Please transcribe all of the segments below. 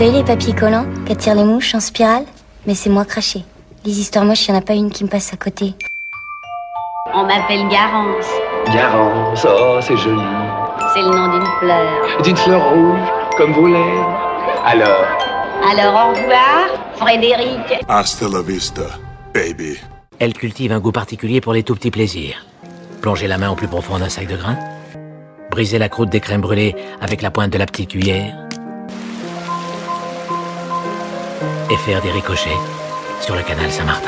savez les papiers collants qui attirent les mouches en spirale? Mais c'est moi craché. Les histoires moches, il n'y en a pas une qui me passe à côté. On m'appelle Garance. Garance, oh c'est joli. C'est le nom d'une fleur. D'une fleur rouge, comme vos lèvres. Alors au revoir, Frédéric. Hasta la vista, baby. Elle cultive un goût particulier pour les tout petits plaisirs. Plonger la main au plus profond d'un sac de grains, briser la croûte des crèmes brûlées avec la pointe de la petite cuillère et faire des ricochets sur le canal Saint-Martin.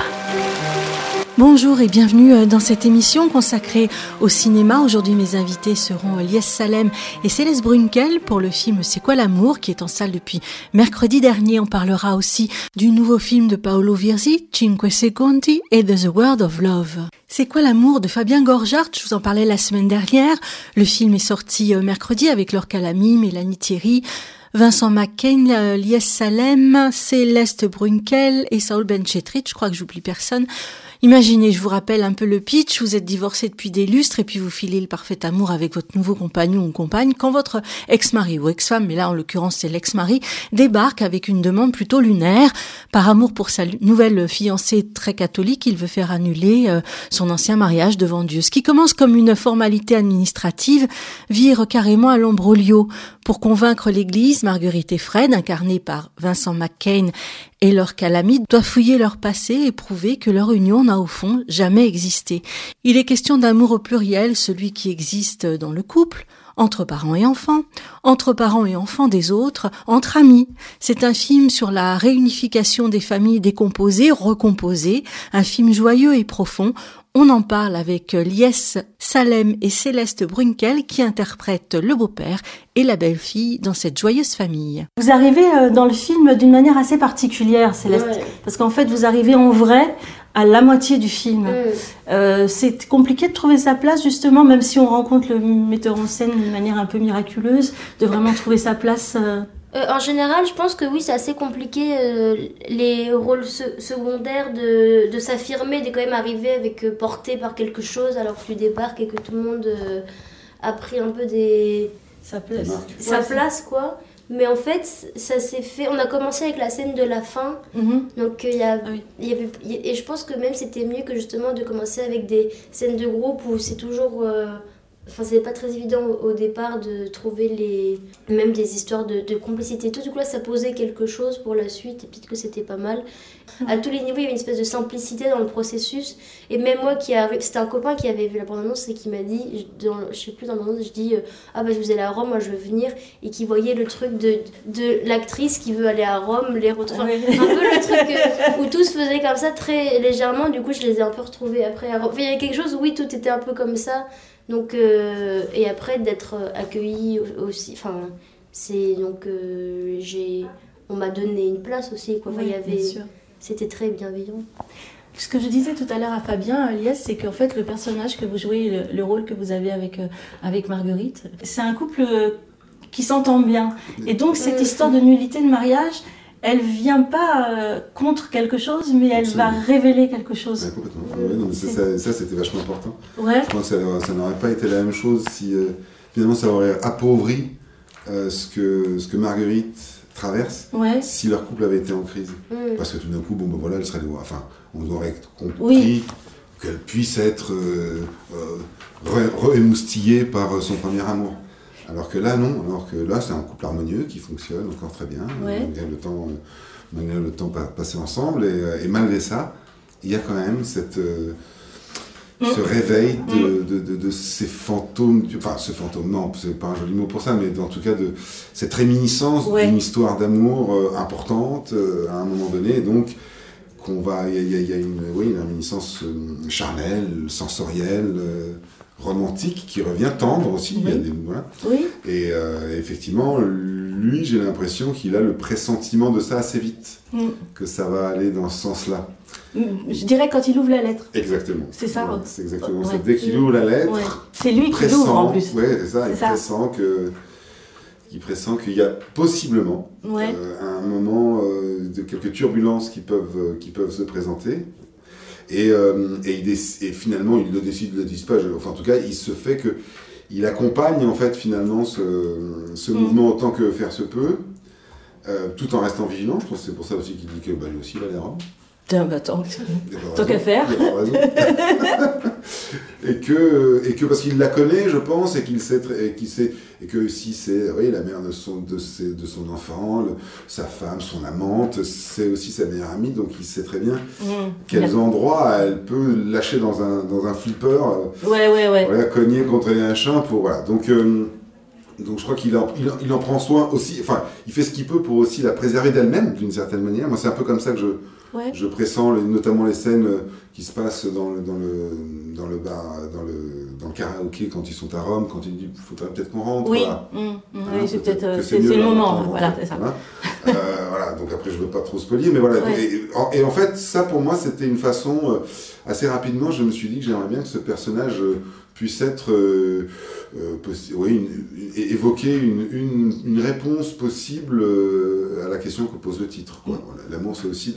Bonjour et bienvenue dans cette émission consacrée au cinéma. Aujourd'hui, mes invités seront Lies Salem et Céleste Brunkel pour le film C'est quoi l'amour, qui est en salle depuis mercredi dernier. On parlera aussi du nouveau film de Paolo Virzi, Cinque Secondi, et de The Word of Love. C'est quoi l'amour de Fabien Gorgart, je vous en parlais la semaine dernière. Le film est sorti mercredi avec Laure Calamy, Mélanie Thierry, Vincent McCain, Lies Salem, Céleste Brunkel et Saul Benchetrit. Je crois que j'oublie personne. Imaginez, je vous rappelle un peu le pitch, vous êtes divorcé depuis des lustres et puis vous filez le parfait amour avec votre nouveau compagnon ou compagne quand votre ex-mari ou ex-femme, mais là en l'occurrence c'est l'ex-mari, débarque avec une demande plutôt lunaire. Par amour pour sa nouvelle fiancée très catholique, il veut faire annuler son ancien mariage devant Dieu. Ce qui commence comme une formalité administrative vire carrément à l'imbroglio. Pour convaincre l'église, Marguerite et Fred, incarnés par Vincent McCain et Laure Calamy, doivent fouiller leur passé et prouver que leur union n'a au fond jamais existé. Il est question d'amour au pluriel, celui qui existe dans le couple, entre parents et enfants des autres, entre amis. C'est un film sur la réunification des familles décomposées, recomposées, un film joyeux et profond. On en parle avec Lies Salem et Céleste Brunkel qui interprètent le beau-père et la belle-fille dans cette joyeuse famille. Vous arrivez dans le film d'une manière assez particulière, Céleste, parce qu'en fait vous arrivez en vrai à la moitié du film. C'est compliqué de trouver sa place justement, même si on rencontre le metteur en scène d'une manière un peu miraculeuse, de vraiment trouver sa place. En général, je pense que oui, c'est assez compliqué, les rôles secondaires de s'affirmer, de quand même arriver avec porté par quelque chose alors que tu débarques et que tout le monde a pris un peu sa place quoi. Mais en fait, ça s'est fait. On a commencé avec la scène de la fin, donc il y avait, et je pense que même c'était mieux que justement de commencer avec des scènes de groupe où c'est toujours. Enfin, c'est pas très évident au départ de trouver même des histoires de complicité et tout. Du coup, là, ça posait quelque chose pour la suite et peut-être que c'était pas mal. À tous les niveaux, il y avait une espèce de simplicité dans le processus. Et même moi, c'était un copain qui avait vu la bande-annonce et qui m'a dit, je sais plus dans la bande-annonce, je dis vous allez à Rome, moi je veux venir. Et qui voyait le truc de l'actrice qui veut aller à Rome, un peu le truc où tout se faisait comme ça très légèrement. Du coup, je les ai un peu retrouvés après à Rome. Enfin, il y avait quelque chose où oui, tout était un peu comme ça. Donc, et après d'être accueilli aussi, enfin, c'est donc on m'a donné une place aussi, quoi. Enfin, c'était très bienveillant. Ce que je disais tout à l'heure à Fabien, Lies, c'est qu'en fait le personnage que vous jouez, le rôle que vous avez avec Marguerite, c'est un couple qui s'entend bien. Et donc cette histoire de nullité de mariage, elle vient pas contre quelque chose, mais elle va révéler quelque chose. Ouais, complètement. Ouais, non, mais ça, c'était vachement important. Ouais. Je pense que ça n'aurait pas été la même chose si finalement ça aurait appauvri ce que Marguerite traverse si leur couple avait été en crise. Parce que tout d'un coup, elle serait on aurait compris qu'elle puisse être re-émoustillée par son premier amour. Alors que là, non. Alors que là, c'est un couple harmonieux qui fonctionne encore très bien, malgré le temps passé ensemble. Et malgré ça, il y a quand même ce réveil de ces fantômes. Enfin, ce fantôme, non, c'est pas un joli mot pour ça, mais en tout cas de cette réminiscence d'une histoire d'amour importante à un moment donné. Et donc, il y a une réminiscence charnelle, sensorielle. Romantique qui revient tendre aussi. Il y a des, et effectivement, lui, j'ai l'impression qu'il a le pressentiment de ça assez vite, que ça va aller dans ce sens-là. Je dirais quand il ouvre la lettre. Exactement. C'est ça. Ouais, c'est exactement ça. Dès qu'il ouvre la lettre, c'est lui qui l'ouvre en plus. Oui, c'est ça. Il pressent qu'il y a possiblement un moment de quelques turbulences qui peuvent se présenter. Et finalement, il le décide, il le dit pas. Enfin, en tout cas, il se fait que il accompagne en fait finalement ce mouvement autant que faire se peut. tout en restant vigilant. Je pense que c'est pour ça aussi qu'il dit que lui aussi il a les robes. Tant qu'à faire. Il a pas raison. et que parce qu'il la connaît, je pense, et qu'il sait et que si c'est la mère de son enfant, sa femme, son amante, c'est aussi sa meilleure amie, donc il sait très bien quels endroits elle peut lâcher dans un flipper. Voilà, cogner contre un chien pour voilà. Donc je crois qu'il en prend soin aussi. Enfin, il fait ce qu'il peut pour aussi la préserver d'elle-même d'une certaine manière. Moi, c'est un peu comme ça que je pressens notamment les scènes qui se passent dans le bar, dans le karaoké quand ils sont à Rome, quand il dit faudrait peut-être qu'on rentre. Oui, voilà. Oui, c'est peut-être c'est le moment. Voilà, c'est ça. Voilà, donc après je veux pas trop spoiler, mais voilà. Et en fait, ça pour moi c'était une façon assez rapidement. Je me suis dit que j'aimerais bien que ce personnage puisse être évoquer une réponse possible à la question que pose le titre. Quoi. Voilà, l'amour, c'est aussi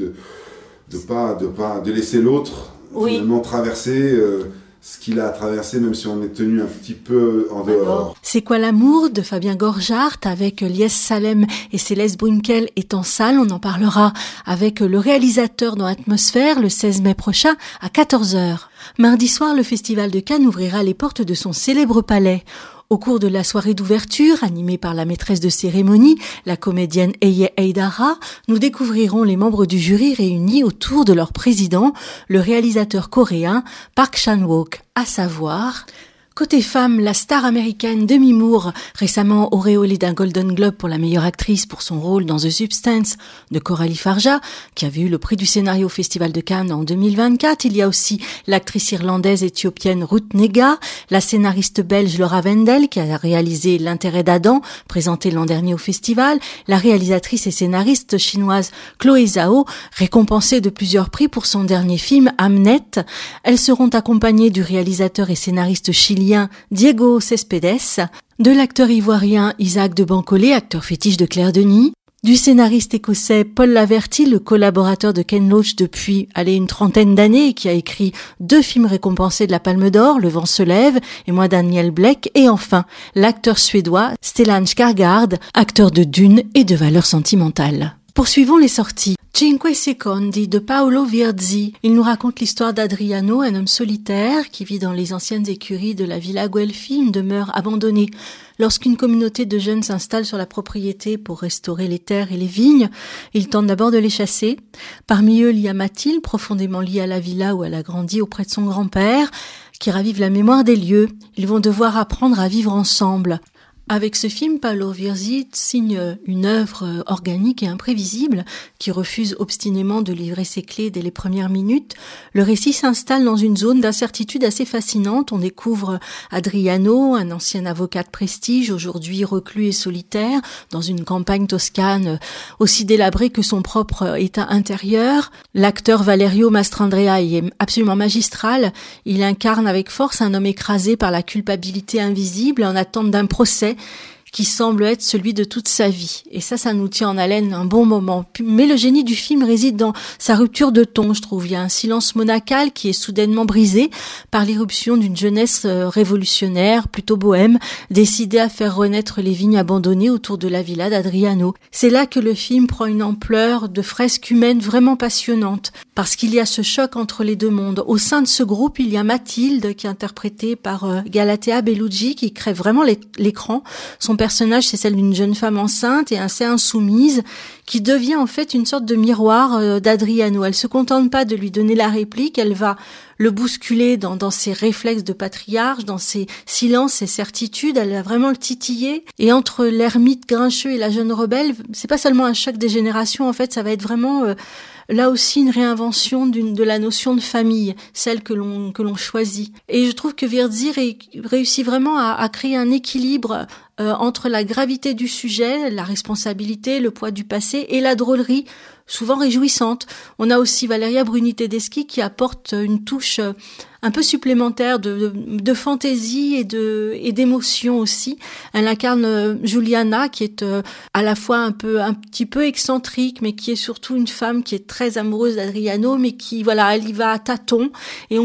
de laisser l'autre finalement traverser ce qu'il a à traverser, même si on est tenu un petit peu en dehors. C'est quoi l'amour de Fabien Gorgart avec Lies Salem et Céleste Brunkel est en salle. On en parlera avec le réalisateur dans Atmosphère le 16 mai prochain à 14h. Mardi soir, le Festival de Cannes ouvrira les portes de son célèbre palais. Au cours de la soirée d'ouverture, animée par la maîtresse de cérémonie, la comédienne Eye Eidara, nous découvrirons les membres du jury réunis autour de leur président, le réalisateur coréen Park Chan-wook, à savoir... Côté femme, la star américaine Demi Moore, récemment auréolée d'un Golden Globe pour la meilleure actrice pour son rôle dans The Substance de Coralie Farja, qui avait eu le prix du scénario au Festival de Cannes en 2024. Il y a aussi l'actrice irlandaise éthiopienne Ruth Negga, la scénariste belge Laura Wendel, qui a réalisé L'intérêt d'Adam, présenté l'an dernier au festival, la réalisatrice et scénariste chinoise Chloé Zhao, récompensée de plusieurs prix pour son dernier film Hamnet. Elles seront accompagnées du réalisateur et scénariste chilien Diego Céspedes, de l'acteur ivoirien Isaac de Bancolé, acteur fétiche de Claire Denis, du scénariste écossais Paul Laverty, le collaborateur de Ken Loach depuis une trentaine d'années, qui a écrit 2 films récompensés de la Palme d'Or, Le vent se lève et Moi Daniel Blake, et enfin l'acteur suédois Stellan Skarsgård, acteur de Dune et de Valeurs sentimentales. Poursuivons les sorties. Cinque Secondi de Paolo Virzi. Il nous raconte l'histoire d'Adriano, un homme solitaire qui vit dans les anciennes écuries de la Villa Guelfi, une demeure abandonnée. Lorsqu'une communauté de jeunes s'installe sur la propriété pour restaurer les terres et les vignes, il tente d'abord de les chasser. Parmi eux, il y a Mathilde, profondément liée à la villa où elle a grandi auprès de son grand-père, qui ravive la mémoire des lieux. Ils vont devoir apprendre à vivre ensemble. Avec ce film, Paolo Virzi signe une œuvre organique et imprévisible qui refuse obstinément de livrer ses clés dès les premières minutes. Le récit s'installe dans une zone d'incertitude assez fascinante. On découvre Adriano, un ancien avocat de prestige, aujourd'hui reclus et solitaire, dans une campagne toscane aussi délabrée que son propre état intérieur. L'acteur Valerio Mastrandrea y est absolument magistral. Il incarne avec force un homme écrasé par la culpabilité invisible en attente d'un procès qui semble être celui de toute sa vie. Et ça nous tient en haleine un bon moment. Mais le génie du film réside dans sa rupture de ton, je trouve. Il y a un silence monacal qui est soudainement brisé par l'irruption d'une jeunesse révolutionnaire, plutôt bohème, décidée à faire renaître les vignes abandonnées autour de la villa d'Adriano. C'est là que le film prend une ampleur de fresque humaine vraiment passionnante, parce qu'il y a ce choc entre les deux mondes. Au sein de ce groupe, il y a Mathilde, qui est interprétée par Galatea Bellucci, qui crève vraiment l'écran. Son personnage, c'est celle d'une jeune femme enceinte et assez insoumise, qui devient en fait une sorte de miroir d'Adriano. Elle se contente pas de lui donner la réplique, elle va le bousculer dans ses réflexes de patriarche, dans ses silences, ses certitudes. Elle va vraiment le titiller. Et entre l'ermite grincheux et la jeune rebelle, c'est pas seulement un choc des générations, en fait, ça va être vraiment là aussi une réinvention de la notion de famille, celle que l'on choisit. Et je trouve que Virzi réussit vraiment à créer un équilibre entre la gravité du sujet, la responsabilité, le poids du passé et la drôlerie, souvent réjouissante. On a aussi Valeria Bruni Tedeschi qui apporte une touche un peu supplémentaire de fantaisie et d'émotion aussi. Elle incarne Juliana, qui est à la fois un petit peu excentrique, mais qui est surtout une femme qui est très amoureuse d'Adriano, mais qui, elle y va à tâtons, et on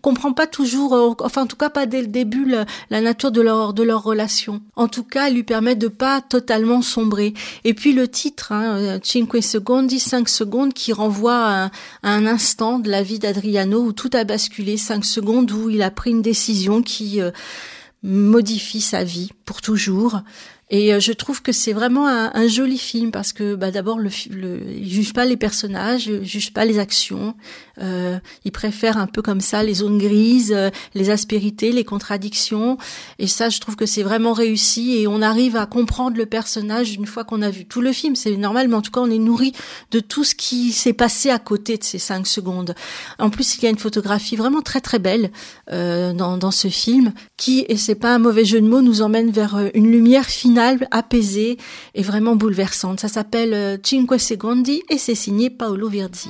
comprend pas toujours, enfin en tout cas pas dès le début, la nature de leur relation. En tout cas, elle lui permet de pas totalement sombrer. Et puis le titre, 5 secondi, 5 secondes, qui renvoie à un instant de la vie d'Adriano où tout a basculé, 5 secondes où il a pris une décision qui modifie sa vie pour toujours. Et je trouve que c'est vraiment un joli film parce que d'abord il juge pas les personnages, il juge pas les actions, il préfère un peu comme ça les zones grises, les aspérités, les contradictions, et ça je trouve que c'est vraiment réussi et on arrive à comprendre le personnage une fois qu'on a vu tout le film. C'est normal, mais en tout cas on est nourri de tout ce qui s'est passé à côté de ces 5 secondes. En plus il y a une photographie vraiment très très belle dans ce film qui, et c'est pas un mauvais jeu de mots, nous emmène vers une lumière finale apaisée et vraiment bouleversante. Ça s'appelle 5 secondi et c'est signé Paolo Virzi.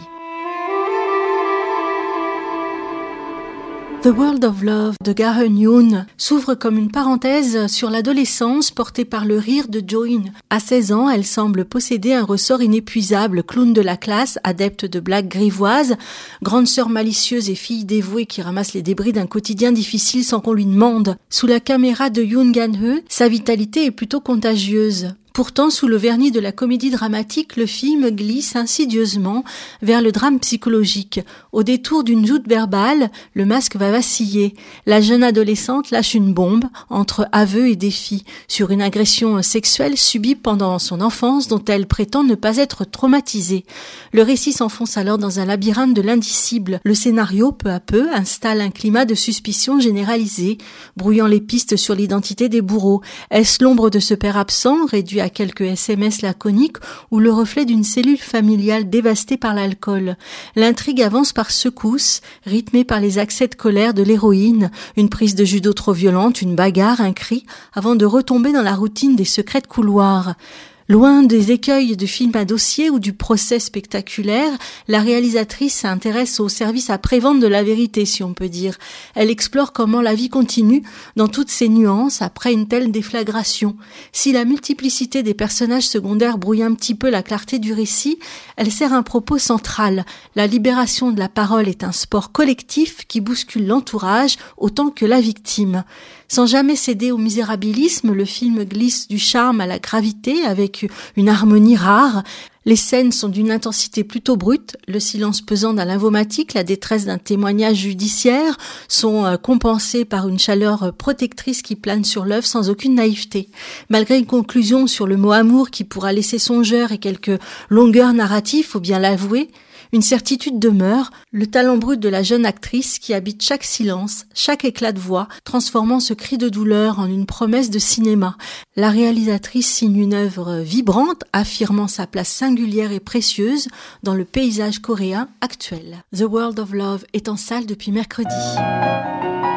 The World of Love de Garen Yoon s'ouvre comme une parenthèse sur l'adolescence portée par le rire de Join. À 16 ans, elle semble posséder un ressort inépuisable, clown de la classe, adepte de blagues grivoises, grande sœur malicieuse et fille dévouée qui ramasse les débris d'un quotidien difficile sans qu'on lui demande. Sous la caméra de Yoon Gan-he, sa vitalité est plutôt contagieuse. Pourtant, sous le vernis de la comédie dramatique, le film glisse insidieusement vers le drame psychologique. Au détour d'une joute verbale, le masque va vaciller. La jeune adolescente lâche une bombe entre aveu et défi sur une agression sexuelle subie pendant son enfance dont elle prétend ne pas être traumatisée. Le récit s'enfonce alors dans un labyrinthe de l'indicible. Le scénario, peu à peu, installe un climat de suspicion généralisée, brouillant les pistes sur l'identité des bourreaux. Est-ce l'ombre de ce père absent, réduit à quelques SMS laconiques, ou le reflet d'une cellule familiale dévastée par l'alcool? L'intrigue avance par secousses, rythmée par les accès de colère de l'héroïne, une prise de judo trop violente, une bagarre, un cri, avant de retomber dans la routine des secrets de couloir. Loin des écueils du film à dossier ou du procès spectaculaire, la réalisatrice s'intéresse au service après-vente de la vérité, si on peut dire. Elle explore comment la vie continue dans toutes ses nuances après une telle déflagration. Si la multiplicité des personnages secondaires brouille un petit peu la clarté du récit, elle sert un propos central. La libération de la parole est un sport collectif qui bouscule l'entourage autant que la victime. Sans jamais céder au misérabilisme, le film glisse du charme à la gravité avec une harmonie rare. Les scènes sont d'une intensité plutôt brute, le silence pesant d'un lymphomatique, la détresse d'un témoignage judiciaire sont compensés par une chaleur protectrice qui plane sur l'œuvre sans aucune naïveté. Malgré une conclusion sur le mot amour qui pourra laisser songeur et quelques longueurs narratives, faut bien l'avouer, une certitude demeure, le talent brut de la jeune actrice qui habite chaque silence, chaque éclat de voix, transformant ce cri de douleur en une promesse de cinéma. La réalisatrice signe une œuvre vibrante, affirmant sa place singulière et précieuse dans le paysage coréen actuel. The World of Love est en salle depuis mercredi.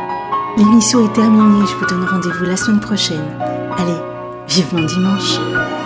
L'émission est terminée, je vous donne rendez-vous la semaine prochaine. Allez, vivement dimanche.